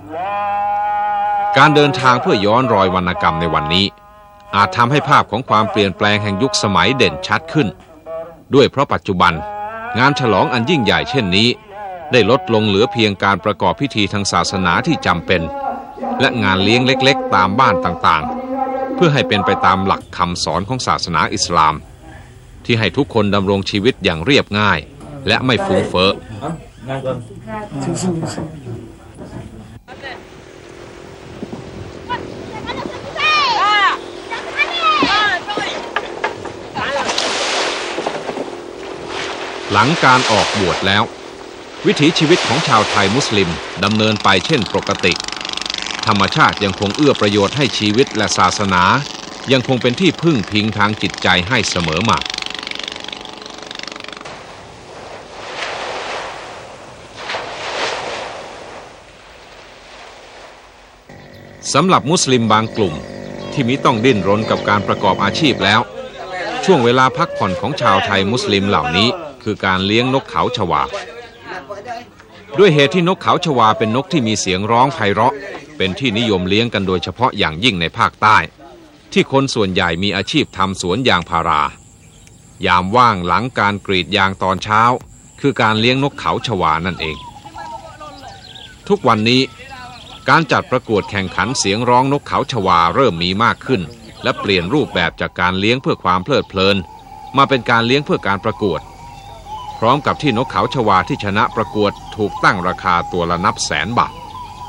การเดินทางเพื่อย้อนรอยวรรณกรรมในวันนี้อาจทำให้ภาพของความเปลี่ยนแปลงแห่งยุคสมัยเด่นชัดขึ้นด้วยเพราะปัจจุบันงานฉลองอันยิ่งใหญ่เช่นนี้ได้ลดลงเหลือเพียงการประกอบพิธีทางศาสนาที่จำเป็นและงานเลี้ยงเล็กๆตามบ้านต่างๆเพื่อให้เป็นไปตามหลักคำสอนของศาสนาอิสลามที่ให้ทุกคนดำรงชีวิตอย่างเรียบง่ายและไม่ฟุ้งเฟ้อหลังการออกบวชแล้ววิถีชีวิตของชาวไทยมุสลิมดำเนินไปเช่นปกติธรรมชาติยังคงเอื้อประโยชน์ให้ชีวิตและศาสนายังคงเป็นที่พึ่งพิงทางจิตใจให้เสมอมาสำหรับมุสลิมบางกลุ่มที่มิต้องดิ้นรนกับการประกอบอาชีพแล้วช่วงเวลาพักผ่อนของชาวไทยมุสลิมเหล่านี้คือการเลี้ยงนกเขาชวาด้วยเหตุที่นกเขาชวาเป็นนกที่มีเสียงร้องไพเราะเป็นที่นิยมเลี้ยงกันโดยเฉพาะอย่างยิ่งในภาคใต้ที่คนส่วนใหญ่มีอาชีพทำสวนยางพารายามว่างหลังการกรีดยางตอนเช้าคือการเลี้ยงนกเขาชวานั่นเองทุกวันนี้การจัดประกวดแข่งขันเสียงร้องนกเขาชวาเริ่มมีมากขึ้นและเปลี่ยนรูปแบบจากการเลี้ยงเพื่อความเพลิดเพลินมาเป็นการเลี้ยงเพื่อการประกวดพร้อมกับที่นกเขาชวาที่ชนะประกวดถูกตั้งราคาตัวละนับแสนบาท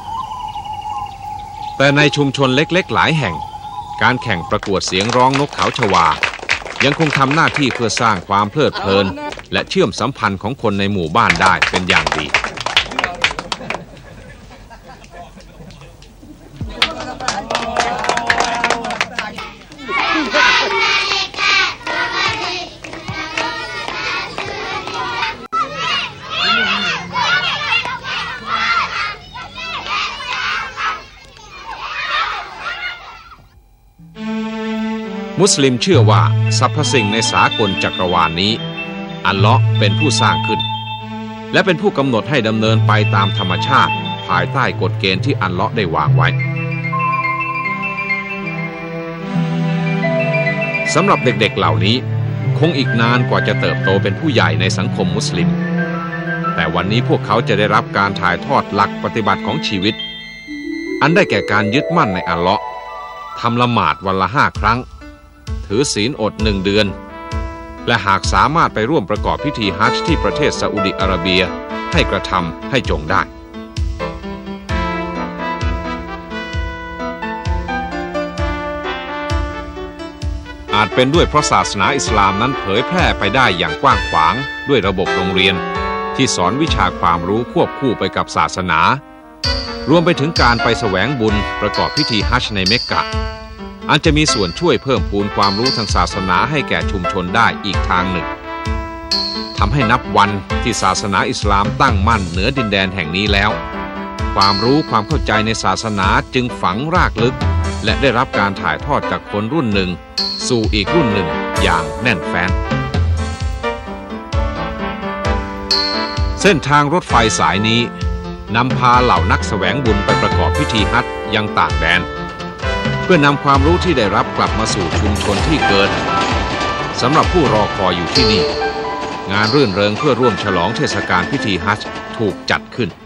แต่ในชุมชนเล็กๆหลายแห่งการแข่งประกวดเสียงร้องนกเขาชวายังคงทำหน้าที่เพื่อสร้างความเพลิดเพลินและเชื่อมสัมพันธ์ของคนในหมู่บ้านได้เป็นอย่างดีมุสลิมเชื่อว่าสรรพสิ่งในสากลจักรวาลนี้อัลเลาะห์เป็นผู้สร้างขึ้นและเป็นผู้กำหนดให้ดำเนินไปตามธรรมชาติภายใต้กฎเกณฑ์ที่อัลเลาะห์ได้วางไว้สำหรับเด็กๆเหล่านี้คงอีกนานกว่าจะเติบโตเป็นผู้ใหญ่ในสังคมมุสลิมแต่วันนี้พวกเขาจะได้รับการถ่ายทอดหลักปฏิบัติของชีวิตอันได้แก่การยึดมั่นในอัลเลาะห์ทำละหมาดวันละ5 ครั้งถือศีลอด1 เดือนและหากสามารถไปร่วมประกอบพิธีฮัจญ์ที่ประเทศซาอุดิอาระเบียให้กระทำให้จงได้อาจเป็นด้วยเพราะศาสนาอิสลามนั้นเผยแพร่ไปได้อย่างกว้างขวางด้วยระบบโรงเรียนที่สอนวิชาความรู้ควบคู่ไปกับศาสนารวมไปถึงการไปแสวงบุญประกอบพิธีฮัจญ์ในเมกกะอันจะมีส่วนช่วยเพิ่มพูนความรู้ทางศาสนาให้แก่ชุมชนได้อีกทางหนึ่งทำให้นับวันที่ศาสนาอิสลามตั้งมั่นเหนือดินแดนแห่งนี้แล้วความรู้ความเข้าใจในศาสนาจึงฝังรากลึกและได้รับการถ่ายทอดจากคนรุ่นหนึ่งสู่อีกรุ่นหนึ่งอย่างแน่นแฟ้นเส้นทางรถไฟสายนี้นำพาเหล่านักแสวงบุญไปประกอบพิธีฮัจญ์ยังต่างแดนเพื่อนำความรู้ที่ได้รับกลับมาสู่ชุมชนที่เกิดสำหรับผู้รอคอยอยู่ที่นี่งานรื่นเริงเพื่อร่วมฉลองเทศกาลพิธีฮัจญ์ถูกจัดขึ้น